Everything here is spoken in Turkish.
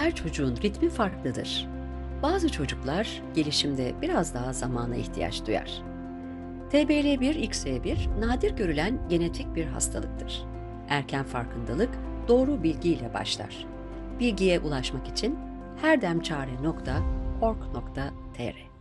Her çocuğun ritmi farklıdır. Bazı çocuklar gelişimde biraz daha zamana ihtiyaç duyar. TBL1-XY1 nadir görülen genetik bir hastalıktır. Erken farkındalık doğru bilgiyle başlar. Bilgiye ulaşmak için herdemçare.org.tr